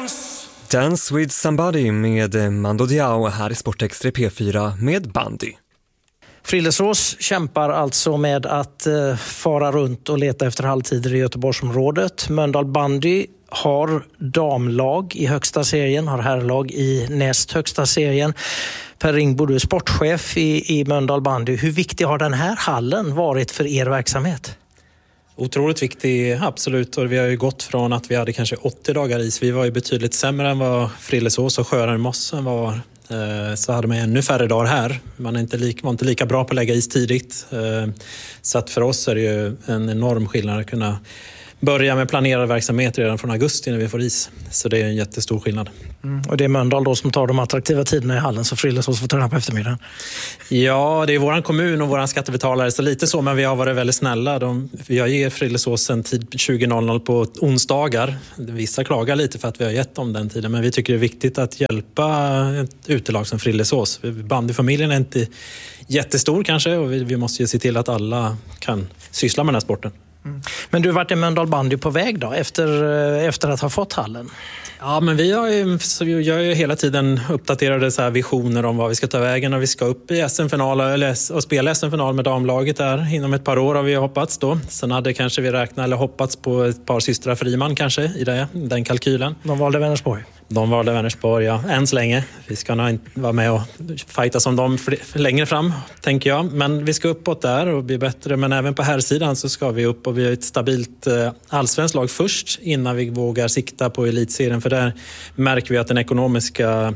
Dance with somebody med Mando Diao här i Sportextra P4 med bandy. Frillesås kämpar alltså med att fara runt och leta efter halvtider i Göteborgsområdet. Mölndal bandy har damlag i högsta serien, har herrlag i näst högsta serien. Per Ringbo, du är sportchef i Mölndal bandy. Hur viktig har den här hallen varit för er verksamhet? Otroligt viktig, absolut. Och vi har ju gått från att vi hade kanske 80 dagar is. Vi var ju betydligt sämre än vad Frillesås och Sjören-Mossen var. Så hade man ännu färre dagar här. Man var inte lika bra på att lägga is tidigt. Så att för oss är det ju en enorm skillnad att kunna börja med planerad verksamhet redan från augusti när vi får is. Så det är en jättestor skillnad. Och det är Mölndal då som tar de attraktiva tiderna i hallen, så Frillesås får träna på eftermiddagen. Ja, det är våran kommun och våran skattebetalare, så lite så, men vi har varit väldigt snälla. Jag ger Frillesås en tid 20.00 på onsdagar. Vissa klagar lite för att vi har gett dem den tiden, men vi tycker det är viktigt att hjälpa ett utelag som Frillesås. Bandyfamiljen är inte jättestor kanske, och vi måste ju se till att alla kan syssla med den här sporten. Men du har varit i Mölndal bandy på väg då, efter att ha fått hallen? Ja, men vi gör ju hela tiden uppdaterade så här visioner om vad vi ska ta vägen, och vi ska upp i SM-final och spela SM-final med damlaget där inom ett par år har vi hoppats då. Sen hade kanske vi räknat eller hoppats på ett par systrar Friman kanske i den kalkylen. De valde Vänersborg? De valde Vänersborg, ja, än så länge. Vi ska nog inte vara med och fighta som dem längre fram, tänker jag. Men vi ska uppåt där och bli bättre. Men även på här sidan så ska vi upp, och vi har ett stabilt allsvenskt lag först innan vi vågar sikta på elitserien. För där märker vi att den ekonomiska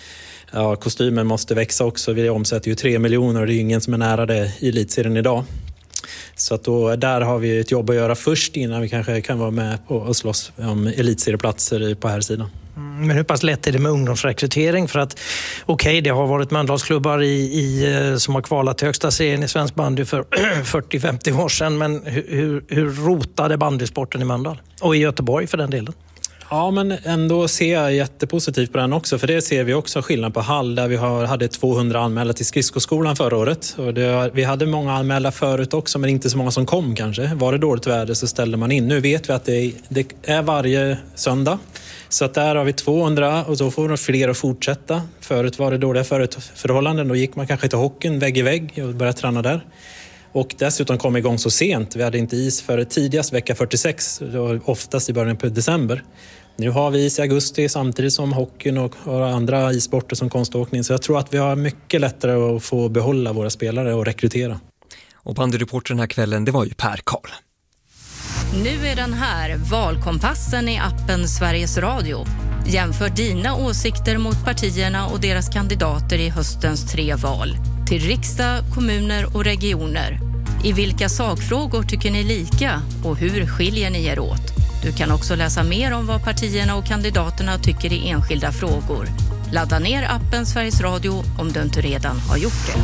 kostymen måste växa också. Vi omsätter ju 3 miljoner och det är ingen som är nära det i elitserien idag. Så att där har vi ett jobb att göra först innan vi kanske kan vara med och slåss om elitserieplatser på här sidan. Men hur pass lätt är det med ungdomsrekrytering? För att det har varit Mölndalsklubbar som har kvalat till högsta serien i svensk bandy för 40-50 år sedan. Men hur rotade bandysporten i Mölndal? Och i Göteborg för den delen? Ja, men ändå ser jag jättepositivt på den också. För det ser vi också skillnad på Hall, där vi hade 200 anmälda till skridskoskolan förra året. Och vi hade många anmälda förut också, men inte så många som kom kanske. Var det dåligt väder så ställde man in. Nu vet vi att det är varje söndag. Så att där har vi 200 och så får de fler att fortsätta. Förut var det dåliga förhållanden. Då gick man kanske till hockeyn vägg i vägg och började träna där. Och dessutom kom igång så sent. Vi hade inte is för tidigast vecka 46, oftast i början på december. Nu har vi is i augusti samtidigt som hockeyn och andra issporter som konståkning. Så jag tror att vi har mycket lättare att få behålla våra spelare och rekrytera. Och bandyreportern den här kvällen, det var ju Per Karl. Nu är den här, Valkompassen i appen Sveriges Radio. Jämför dina åsikter mot partierna och deras kandidater i höstens 3 val. Till riksdag, kommuner och regioner. I vilka sakfrågor tycker ni lika och hur skiljer ni er åt? Du kan också läsa mer om vad partierna och kandidaterna tycker i enskilda frågor. Ladda ner appen Sveriges Radio om du inte redan har gjort det.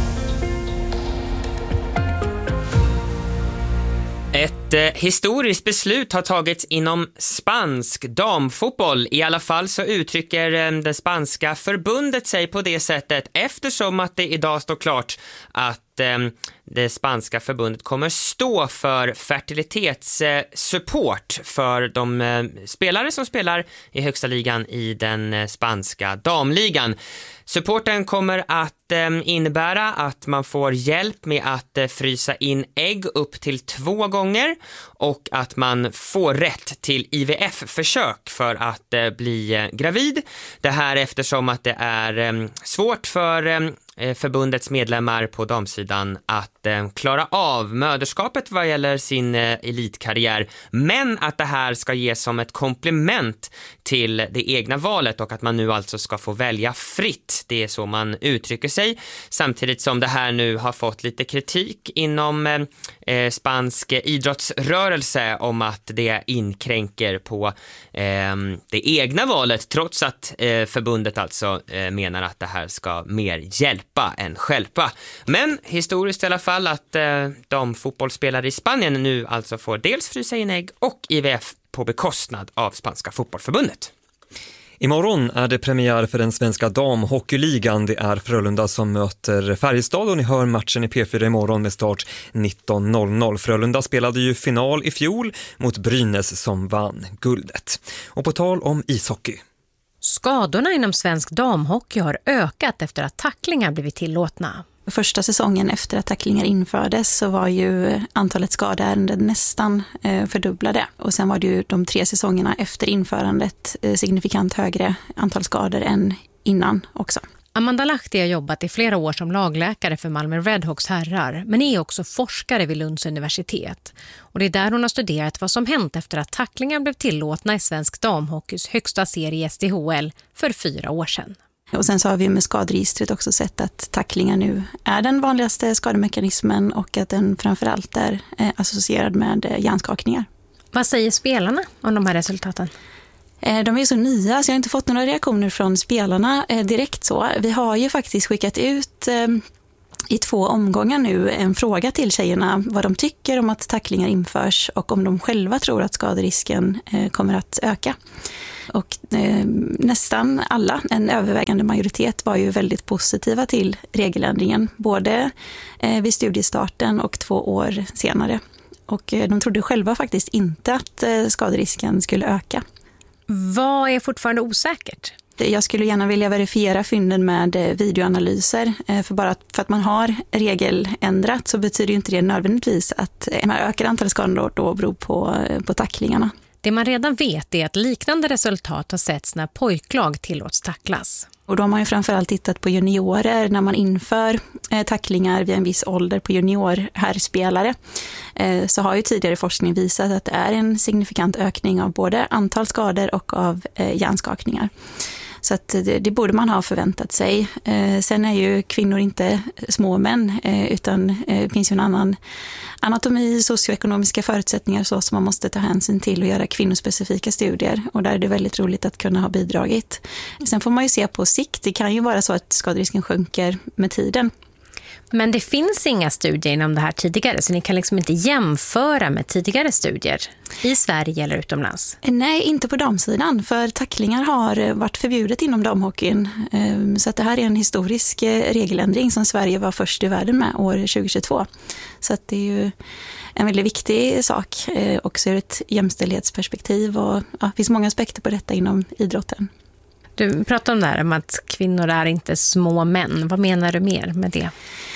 Ett historiskt beslut har tagits inom spansk damfotboll. I alla fall så uttrycker det spanska förbundet sig på det sättet, eftersom att det idag står klart att det spanska förbundet kommer stå för fertilitetssupport för de spelare som spelar i högsta ligan i den spanska damligan. Supporten kommer att innebära att man får hjälp med att frysa in ägg upp till 2 gånger och att man får rätt till IVF-försök för att bli gravid. Det här eftersom att det är svårt för förbundets medlemmar på damsidan att klara av möderskapet vad gäller sin elitkarriär, men att det här ska ges som ett komplement till det egna valet och att man nu alltså ska få välja fritt. Det är så man uttrycker sig, samtidigt som det här nu har fått lite kritik inom spansk idrottsrörelse om att det inkränker på det egna valet, trots att förbundet alltså menar att det här ska mer hjälpa än stjälpa. Men historiskt i alla fall att de fotbollsspelare i Spanien nu alltså får dels frysa in ägg och IVF på bekostnad av spanska fotbollförbundet. Imorgon är det premiär för den svenska damhockeyligan. Det är Frölunda som möter Färjestad och ni hör matchen i P4 imorgon med start 19.00. Frölunda spelade ju final i fjol mot Brynäs som vann guldet. Och på tal om ishockey. Skadorna inom svensk damhockey har ökat efter att tacklingar blivit tillåtna. Första säsongen efter att tacklingar infördes så var ju antalet skadeärenden nästan fördubblade. Och sen var det ju de 3 säsongerna efter införandet signifikant högre antal skador än innan också. Amanda Lahti har jobbat i flera år som lagläkare för Malmö Redhawks herrar, men är också forskare vid Lunds universitet. Och det är där hon har studerat vad som hänt efter att tacklingar blev tillåtna i svensk damhockeys högsta serie SDHL för 4 år sedan. Och sen så har vi med skaderegistret också sett att tacklingar nu är den vanligaste skademekanismen och att den framförallt är associerad med hjärnskakningar. Vad säger spelarna om de här resultaten? De är ju så nya så jag har inte fått några reaktioner från spelarna direkt så. Vi har ju faktiskt skickat ut i 2 omgångar nu en fråga till tjejerna vad de tycker om att tacklingar införs och om de själva tror att skaderisken kommer att öka. Och nästan alla, en övervägande majoritet, var ju väldigt positiva till regeländringen, både vid studiestarten och 2 år senare. Och de trodde själva faktiskt inte att skaderisken skulle öka. Vad är fortfarande osäkert? Jag skulle gärna vilja verifiera fynden med videoanalyser. För att man har regeländrat så betyder ju inte det nödvändigtvis att en ökad antal skador då beror på tacklingarna. Det man redan vet är att liknande resultat har setts när pojklag tillåts tacklas. Och då har man ju framförallt tittat på juniorer när man inför tacklingar vid en viss ålder på juniorherrspelare. Så har ju tidigare forskning visat att det är en signifikant ökning av både antal skador och av hjärnskakningar. Så att det borde man ha förväntat sig. Sen är ju kvinnor inte små män utan det finns ju en annan anatomi, socioekonomiska förutsättningar så som man måste ta hänsyn till och göra kvinnospecifika studier. Och där är det väldigt roligt att kunna ha bidragit. Sen får man ju se på sikt. Det kan ju vara så att skaderisken sjunker med tiden. Men det finns inga studier inom det här tidigare så ni kan liksom inte jämföra med tidigare studier i Sverige eller utomlands? Nej, inte på damsidan för tacklingar har varit förbjudet inom damhockeyn. Så att det här är en historisk regeländring som Sverige var först i världen med år 2022. Så att det är ju en väldigt viktig sak också ur ett jämställdhetsperspektiv och det finns många aspekter på detta inom idrotten. Du pratar om det här om att kvinnor är inte små män. Vad menar du mer med det?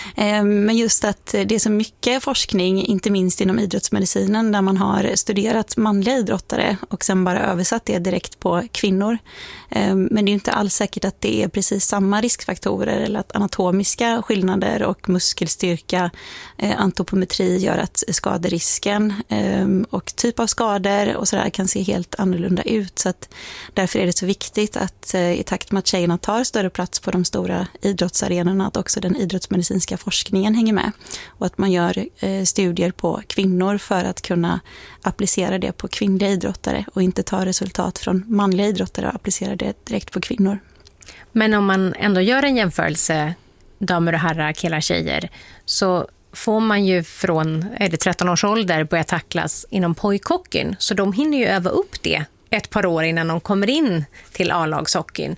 Men just att det är så mycket forskning, inte minst inom idrottsmedicinen, där man har studerat manliga idrottare och sen bara översatt det direkt på kvinnor. Men det är ju inte alls säkert att det är precis samma riskfaktorer eller att anatomiska skillnader och muskelstyrka, antropometri gör att skaderisken och typ av skador och sådär kan se helt annorlunda ut. Så att därför är det så viktigt att i takt med att tjejerna tar större plats på de stora idrottsarenorna att också den idrottsmedicinska forskningen hänger med och att man gör studier på kvinnor för att kunna applicera det på kvinnliga idrottare och inte ta resultat från manliga idrottare och applicera det direkt på kvinnor. Men om man ändå gör en jämförelse damer och herrar, killar, tjejer så får man ju från 13 års ålder börja tacklas inom pojkhockeyn så de hinner ju öva upp det ett par år innan de kommer in till A-lagshockeyn.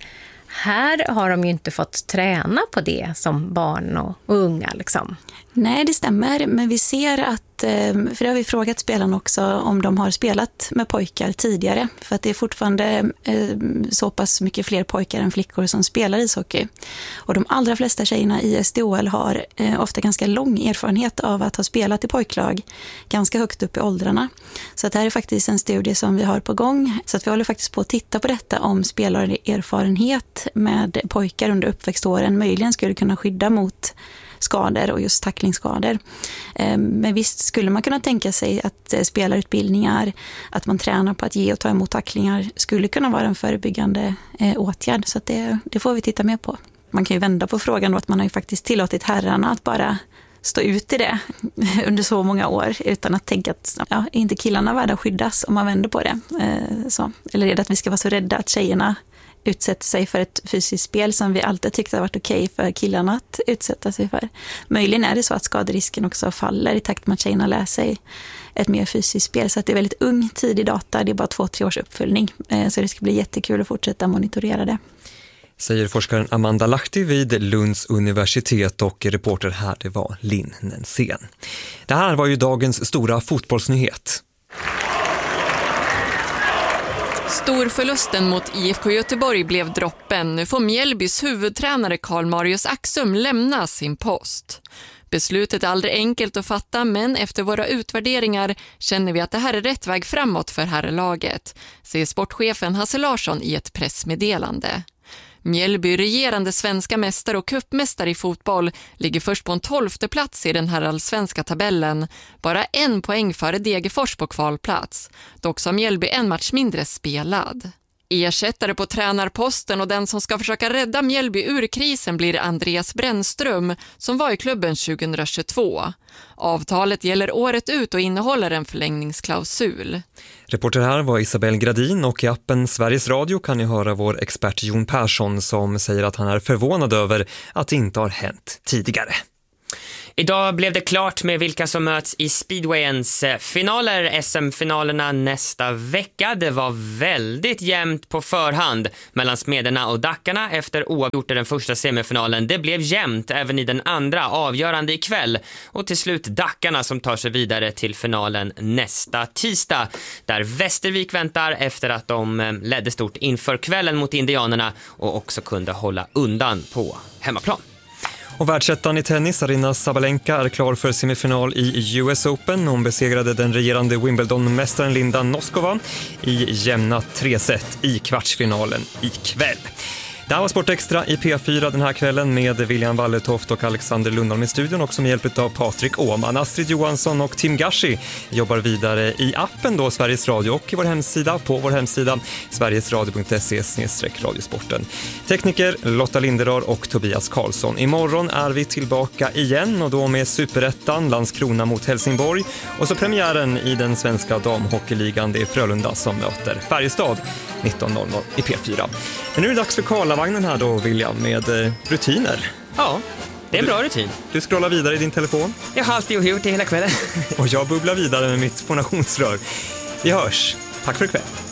Här har de ju inte fått träna på det som barn och unga liksom. Nej, det stämmer. Men vi ser att, för det har vi frågat spelarna också om de har spelat med pojkar tidigare. För att det är fortfarande så pass mycket fler pojkar än flickor som spelar ishockey. Och de allra flesta tjejerna i SDHL har ofta ganska lång erfarenhet av att ha spelat i pojklag ganska högt upp i åldrarna. Så att det här är faktiskt en studie som vi har på gång. Så att vi håller faktiskt på att titta på detta om spelarerfarenhet med pojkar under uppväxtåren möjligen skulle kunna skydda mot skador och just tacklingsskador. Men visst skulle man kunna tänka sig att spelarutbildningar, att man tränar på att ge och ta emot tacklingar skulle kunna vara en förebyggande åtgärd. Så att det får vi titta mer på. Man kan ju vända på frågan då att man har ju faktiskt tillåtit herrarna att bara stå ut i det under så många år utan att tänka att är inte killarna värda att skyddas om man vänder på det. Så. Eller är det att vi ska vara så rädda att tjejerna utsätter sig för ett fysiskt spel som vi alltid tyckte har varit okej för killarna att utsätta sig för. Möjligen är det så att skaderisken också faller i takt med att tjejerna lär sig ett mer fysiskt spel. Så att det är väldigt ung tidig data, det är bara 2-3 års uppföljning. Så det ska bli jättekul att fortsätta monitorera det. Säger forskaren Amanda Lahti vid Lunds universitet och reporter här det var Linn Nensén. Det här var ju dagens stora fotbollsnyhet. Storförlusten mot IFK Göteborg blev droppen. Nu får Mjällbys huvudtränare Karl Marius Axum lämna sin post. Beslutet är aldrig enkelt att fatta, men efter våra utvärderingar känner vi att det här är rätt väg framåt för herrlaget, säger sportchefen Hasse Larsson i ett pressmeddelande. Mjällby, regerande svenska mästare och cupmästare i fotboll, ligger först på en 12:e plats i den här allsvenska tabellen. Bara 1 poäng före Degerfors på kvalplats. Dock så har Mjällby en match mindre spelad. Ersättare på tränarposten och den som ska försöka rädda Mjällby ur krisen blir Andreas Brännström som var i klubben 2022. Avtalet gäller året ut och innehåller en förlängningsklausul. Reporter här var Isabel Gradin och i appen Sveriges Radio kan ni höra vår expert Jon Persson som säger att han är förvånad över att det inte har hänt tidigare. Idag blev det klart med vilka som möts i speedwayens finaler, SM-finalerna nästa vecka. Det var väldigt jämnt på förhand mellan Smederna och Dackarna efter oavgjort i den första semifinalen. Det blev jämnt även i den andra, avgörande ikväll. Och till slut Dackarna som tar sig vidare till finalen nästa tisdag. Där Västervik väntar efter att de ledde stort inför kvällen mot indianerna och också kunde hålla undan på hemmaplan. Och världsettan i tennis, Aryna Sabalenka, är klar för semifinal i US Open. Hon besegrade den regerande Wimbledon-mästaren Linda Noskova i jämna 3-set i kvartsfinalen ikväll. Det här var Sportextra i P4 den här kvällen med William Walletoft och Alexander Lundholm i studion, också med hjälp av Patrik Åhman. Astrid Johansson och Tim Gashi jobbar vidare i appen då Sveriges Radio och i vår hemsida, på vår hemsida sverigesradio.se/radiosporten. Tekniker Lotta Linderör och Tobias Karlsson. Imorgon är vi tillbaka igen och då med Superettan, Landskrona mot Helsingborg och så premiären i den svenska damhockeyligan. Det är Frölunda som möter Färjestad 19.00 i P4. Men nu är det dags för Karlavagnen här då, William, med rutiner. Ja, det är en bra rutin. Du scrollar vidare i din telefon. Jag har alltid gjort det hela kvällen. Och jag bubblar vidare med mitt fonationsrör. Vi hörs. Tack för ikväll.